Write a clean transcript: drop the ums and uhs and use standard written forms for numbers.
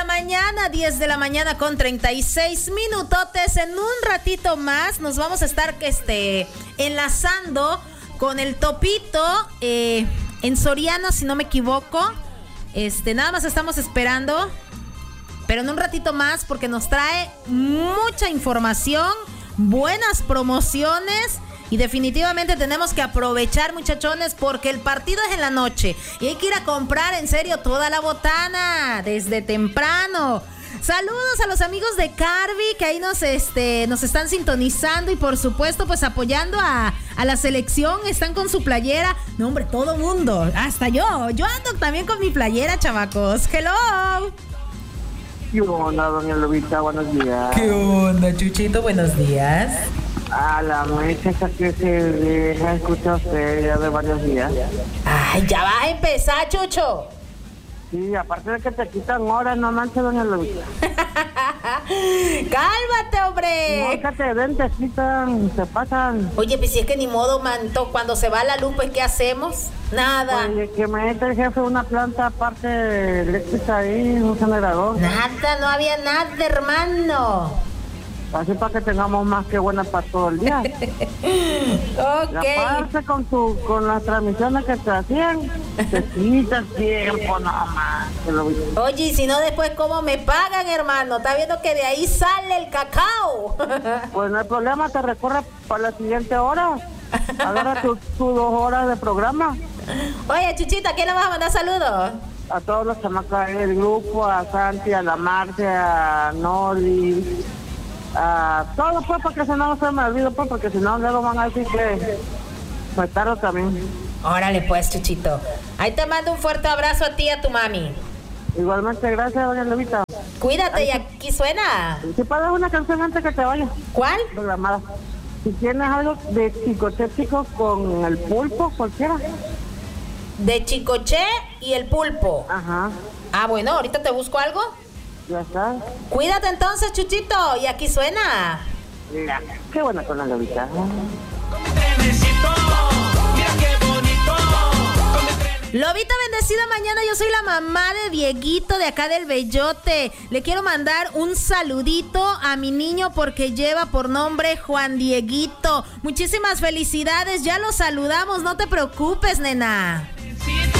la mañana, 10 de la mañana con 36 minutotes. En un ratito más nos vamos a estar enlazando con el Topito en Soriana, si no me equivoco. Nada más estamos esperando, pero en un ratito más, porque nos trae mucha información, buenas promociones. Y definitivamente tenemos que aprovechar, muchachones, porque el partido es en la noche. Y hay que ir a comprar, en serio, toda la botana desde temprano. Saludos a los amigos de Carvi que ahí nos están sintonizando. Y por supuesto, pues apoyando a la selección. Están con su playera. No, hombre, todo mundo. Hasta yo. Yo ando también con mi playera, chavacos. Hello. ¿Qué onda, doña Lobita? Buenos días. ¿Qué onda, Chuchito? Buenos días. A la mecha que se deja escuchar usted ya de varios días. Ay, ya vas a empezar, Chucho. Sí, aparte de que te quitan horas, no manches, doña Lobita. ¡Cálmate, hombre! No, que te den, te quitan, se pasan. Oye, pues si es que ni modo, manto, cuando se va la luz, pues ¿qué hacemos? Nada. Oye, que me mete el jefe una planta aparte eléctrica ahí, un generador. Nada, no había nada, hermano. Así para que tengamos más que buenas para todo el día. Ok. Y aparte con las transmisiones que te hacían, te quitas tiempo nomás. Oye, y si no después, ¿cómo me pagan, hermano? ¿Estás viendo que de ahí sale el cacao? Pues no hay problema, te recorre para la siguiente hora. Agarra tus 2 horas de programa. Oye, Chuchita, ¿a quién le vas a mandar saludos? A todos los chamacos del grupo, a Santi, a la Marcia, a Noli, a todos, pues, porque si no se me olvido, pues, porque si no luego van a decir que me tardo también. Órale pues, Chuchito. Ahí te mando un fuerte abrazo a ti y a tu mami. Igualmente, gracias, doña Levita. Cuídate, y aquí suena. Si puedes una canción antes que te vayas. ¿Cuál? Programada. Si tienes algo de Chicoche con el pulpo, cualquiera. De Chicoche y el pulpo. Ajá. Ah, bueno, ahorita te busco algo. Ya está. Cuídate entonces, Chuchito, y aquí suena. Mira, qué buena con la Levita. Lobita bendecida mañana, yo soy la mamá de Dieguito de acá del Bellote. Le quiero mandar un saludito a mi niño porque lleva por nombre Juan Dieguito. Muchísimas felicidades, ya lo saludamos, no te preocupes, nena.